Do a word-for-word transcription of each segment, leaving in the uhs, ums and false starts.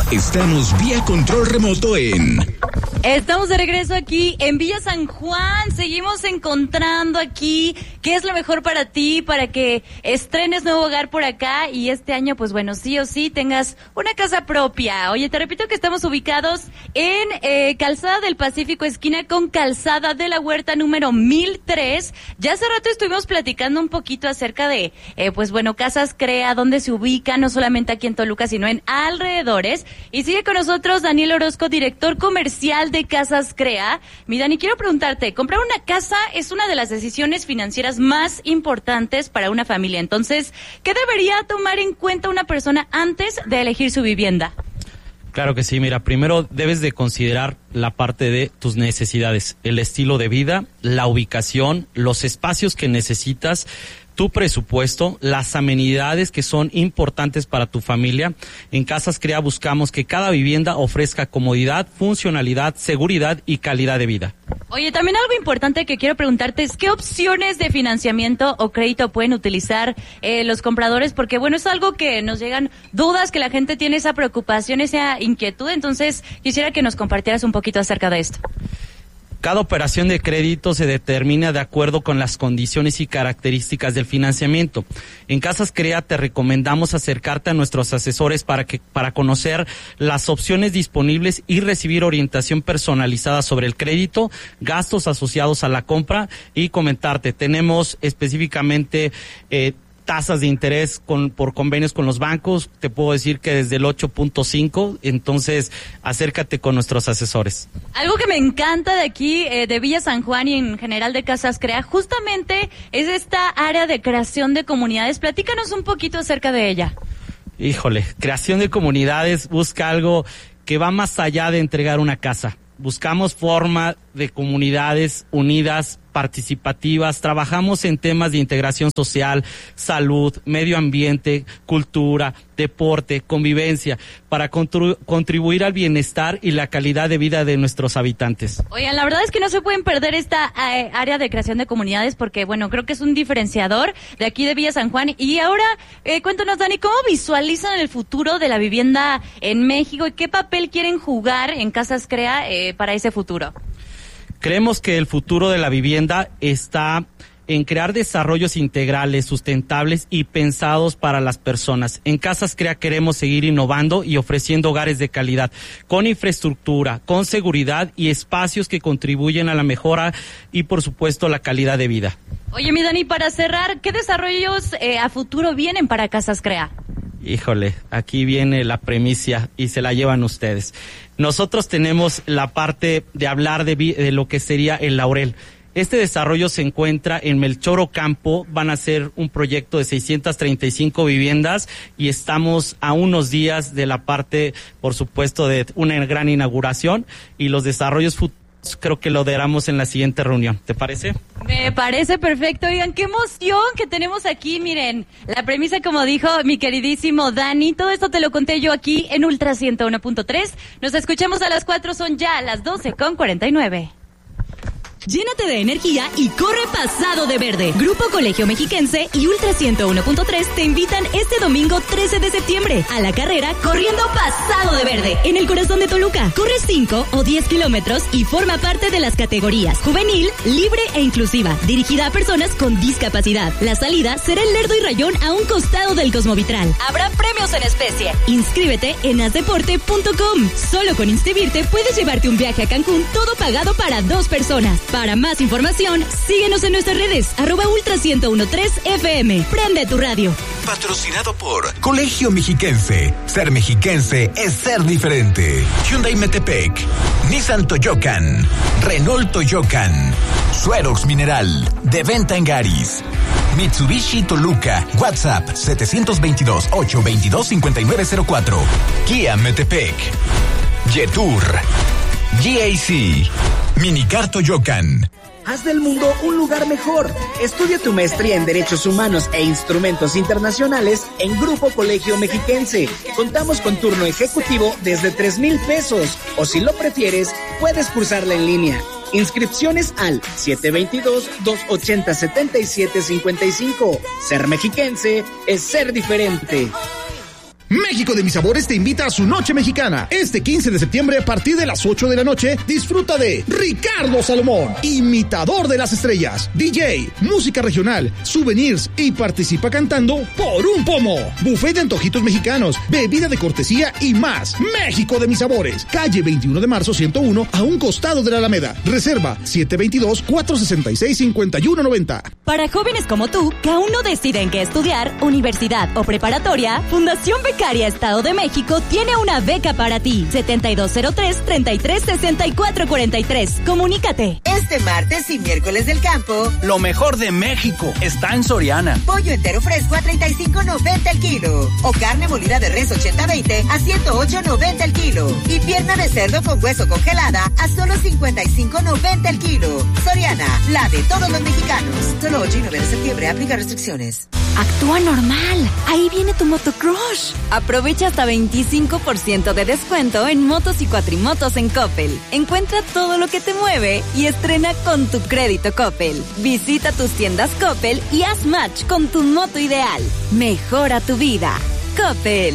Estamos vía control remoto en... Estamos de regreso aquí en Villa San Juan. Seguimos encontrando aquí qué es lo mejor para ti, para que estrenes nuevo hogar por acá y este año, pues bueno, sí o sí tengas una casa propia. Oye, te repito que estamos ubicados en eh, Calzada del Pacífico, esquina con Calzada de la Huerta número mil tres. Ya hace rato estuvimos platicando un poquito acerca de, eh, pues bueno, Casas Crea, dónde se ubica, no solamente aquí en Toluca, sino en alrededores. Y sigue con nosotros Daniel Orozco, director comercial de Casas Crea. Mi Dani, quiero preguntarte, comprar una casa es una de las decisiones financieras más importantes para una familia. Entonces, ¿qué debería tomar en cuenta una persona antes de elegir su vivienda? Claro que sí, mira, primero debes de considerar la parte de tus necesidades, el estilo de vida, la ubicación, los espacios que necesitas, tu presupuesto, las amenidades que son importantes para tu familia. En Casas Crea buscamos que cada vivienda ofrezca comodidad, funcionalidad, seguridad y calidad de vida. Oye, también algo importante que quiero preguntarte es ¿qué opciones de financiamiento o crédito pueden utilizar eh, los compradores? Porque bueno, es algo que nos llegan dudas, que la gente tiene esa preocupación, esa inquietud. Entonces quisiera que nos compartieras un poquito acerca de esto. Cada operación de crédito se determina de acuerdo con las condiciones y características del financiamiento. En Casas Crea te recomendamos acercarte a nuestros asesores para que para conocer las opciones disponibles y recibir orientación personalizada sobre el crédito, gastos asociados a la compra y comentarte. Tenemos específicamente eh, tasas de interés con por convenios con los bancos, te puedo decir que desde el ocho punto cinco, entonces acércate con nuestros asesores. Algo que me encanta de aquí, eh, de Villa San Juan y en general de Casas Crea, justamente es esta área de creación de comunidades. Platícanos un poquito acerca de ella. Híjole, creación de comunidades busca algo que va más allá de entregar una casa. Buscamos forma de comunidades unidas, participativas, trabajamos en temas de integración social, salud, medio ambiente, cultura, deporte, convivencia, para contru- contribuir al bienestar y la calidad de vida de nuestros habitantes. Oigan, la verdad es que no se pueden perder esta eh, área de creación de comunidades porque, bueno, creo que es un diferenciador de aquí de Villa San Juan. Y ahora, eh, cuéntanos, Dani, ¿cómo visualizan el futuro de la vivienda en México y qué papel quieren jugar en Casas Crea eh, para ese futuro? Creemos que el futuro de la vivienda está en crear desarrollos integrales, sustentables y pensados para las personas. En Casas Crea queremos seguir innovando y ofreciendo hogares de calidad, con infraestructura, con seguridad y espacios que contribuyen a la mejora y, por supuesto, la calidad de vida. Oye, mi Dani, para cerrar, ¿qué desarrollos eh, a futuro vienen para Casas Crea? Híjole, aquí viene la premisa y se la llevan ustedes. Nosotros tenemos la parte de hablar de, vi- de lo que sería el Laurel. Este desarrollo se encuentra en Melchor Ocampo, van a ser un proyecto de seiscientas treinta y cinco viviendas y estamos a unos días de la parte, por supuesto, de una gran inauguración y los desarrollos futuros. Creo que lo daremos en la siguiente reunión. ¿Te parece? Me parece perfecto. Oigan, qué emoción que tenemos aquí. Miren, la premisa, como dijo mi queridísimo Dani, todo esto te lo conté yo aquí en Ultra ciento uno punto tres. Nos escuchamos a las cuatro, son ya las doce con cuarenta y nueve. Llénate de energía y corre pasado de verde. Grupo Colegio Mexiquense y Ultra ciento uno punto tres te invitan este domingo trece de septiembre a la carrera Corriendo Pasado de Verde en el corazón de Toluca. Corre cinco o diez kilómetros y forma parte de las categorías juvenil, libre e inclusiva, dirigida a personas con discapacidad. La salida será en Lerdo y Rayón a un costado del Cosmovitral. Habrá premios en especie. Inscríbete en asdeporte punto com. Solo con inscribirte puedes llevarte un viaje a Cancún todo pagado para dos personas. Para más información, síguenos en nuestras redes, arroba Ultra ciento uno punto tres F M. Prende tu radio. Patrocinado por Colegio Mexiquense. Ser mexiquense es ser diferente. Hyundai Metepec, Nissan Toyocan, Renault Toyocan, Suerox Mineral, de venta en Garis. Mitsubishi Toluca, WhatsApp setecientos veintidós, ochocientos veintidós, cincuenta y nueve cero cuatro. Kia Metepec, Yetur, G A C, Minicar Toyocan. Haz del mundo un lugar mejor. Estudia tu maestría en Derechos Humanos e Instrumentos Internacionales en Grupo Colegio Mexiquense. Contamos con turno ejecutivo desde tres mil pesos. O si lo prefieres, puedes cursarla en línea. Inscripciones al siete dos dos, dos ocho cero, siete siete cinco cinco. Ser mexiquense es ser diferente. México de mis sabores te invita a su noche mexicana. Este quince de septiembre a partir de las ocho de la noche, disfruta de Ricardo Salomón, imitador de las estrellas, D J, música regional, souvenirs y participa cantando por un pomo. Buffet de antojitos mexicanos, bebida de cortesía y más. México de mis sabores. Calle veintiuno de marzo ciento uno a un costado de la Alameda. Reserva siete dos dos, cuatro seis seis, cinco uno nueve cero. Para jóvenes como tú, que aún no deciden qué estudiar, universidad o preparatoria, Fundación Becaria Estado de México tiene una beca para ti. setenta y dos cero tres, treinta y tres sesenta y cuatro cuarenta y tres. Comunícate. Este martes y miércoles del campo, lo mejor de México está en Soriana. Pollo entero fresco a treinta y cinco noventa el kilo. O carne molida de res ochenta veinte a ciento ocho noventa el kilo. Y pierna de cerdo con hueso congelada a solo cincuenta y cinco noventa el kilo. Soriana, la de todos los mexicanos. Solo ocho y nueve de septiembre, aplica restricciones. Actúa normal. Ahí viene tu motocrush. Aprovecha hasta veinticinco por ciento de descuento en motos y cuatrimotos en Coppel. Encuentra todo lo que te mueve y estrena con tu crédito Coppel. Visita tus tiendas Coppel y haz match con tu moto ideal. Mejora tu vida. Coppel.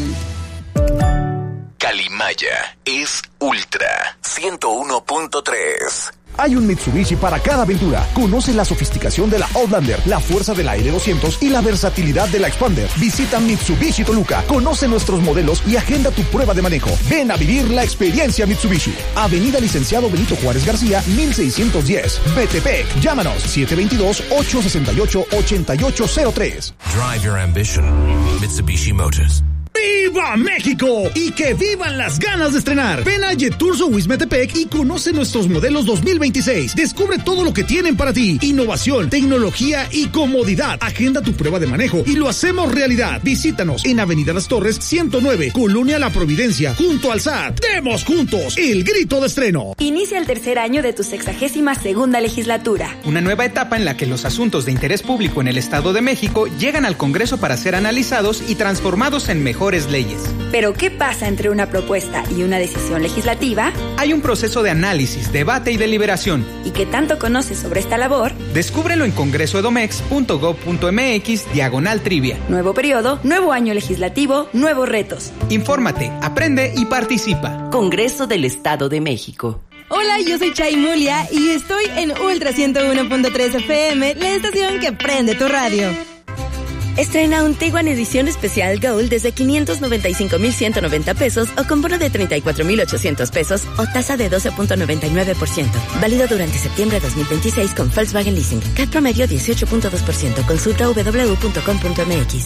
Calimaya es Ultra ciento uno punto tres. Hay un Mitsubishi para cada aventura. Conoce la sofisticación de la Outlander, la fuerza de la L doscientos y la versatilidad de la Expander. Visita Mitsubishi Toluca, conoce nuestros modelos y agenda tu prueba de manejo. Ven a vivir la experiencia Mitsubishi. Avenida Licenciado Benito Juárez García, mil seiscientos diez, Metepec. Llámanos siete dos dos, ocho seis ocho, ocho ocho cero tres. Drive your ambition. Mitsubishi Motors. ¡Viva México! ¡Y que vivan las ganas de estrenar! Ven a Jeturso Wismetepec y conoce nuestros modelos dos mil veintiséis. Descubre todo lo que tienen para ti. Innovación, tecnología y comodidad. Agenda tu prueba de manejo y lo hacemos realidad. Visítanos en Avenida Las Torres ciento nueve, Colonia La Providencia, junto al S A T. ¡Demos juntos el grito de estreno! Inicia el tercer año de tu sexagésima segunda legislatura. Una nueva etapa en la que los asuntos de interés público en el Estado de México llegan al Congreso para ser analizados y transformados en mejores leyes. Pero ¿qué pasa entre una propuesta y una decisión legislativa? Hay un proceso de análisis, debate y deliberación. ¿Y qué tanto conoces sobre esta labor? Descúbrelo en congreso edomex punto gob punto mx diagonal trivia. Nuevo periodo, nuevo año legislativo, nuevos retos. Infórmate, aprende y participa. Congreso del Estado de México. Hola, yo soy Chay Mulia y estoy en Ultra ciento uno punto tres F M, la estación que prende tu radio. Estrena un Tiguan edición especial Gold desde quinientos noventa y cinco mil ciento noventa pesos o con bono de treinta y cuatro mil ochocientos pesos o tasa de doce punto noventa y nueve por ciento. Válido durante septiembre de dos mil veintiséis con Volkswagen Leasing. C A T promedio dieciocho punto dos por ciento. Consulta w w w punto com punto m x.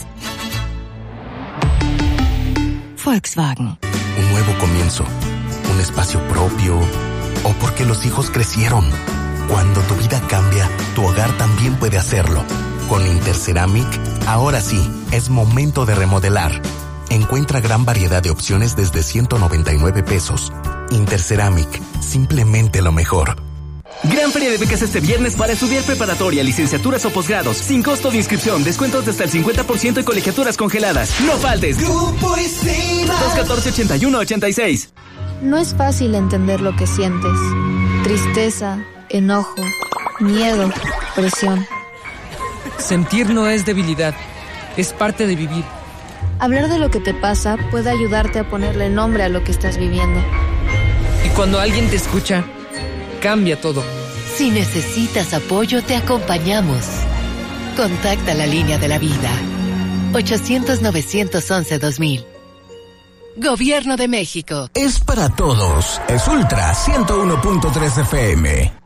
Volkswagen. Un nuevo comienzo. Un espacio propio. O porque los hijos crecieron. Cuando tu vida cambia, tu hogar también puede hacerlo. Con Interceramic, ahora sí, es momento de remodelar. Encuentra gran variedad de opciones desde ciento noventa y nueve pesos. Interceramic, simplemente lo mejor. Gran feria de becas este viernes para estudiar preparatoria, licenciaturas o posgrados. Sin costo de inscripción, descuentos de hasta el cincuenta por ciento y colegiaturas congeladas. ¡No faltes! Grupo Isima. dos uno cuatro, ochenta y uno ochenta y seis. No es fácil entender lo que sientes. Tristeza, enojo, miedo, presión. Sentir no es debilidad, es parte de vivir. Hablar de lo que te pasa puede ayudarte a ponerle nombre a lo que estás viviendo. Y cuando alguien te escucha, cambia todo. Si necesitas apoyo, te acompañamos. Contacta la línea de la vida. ochocientos, novecientos once, dos mil. Gobierno de México. Es para todos. Es Ultra ciento uno punto tres F M.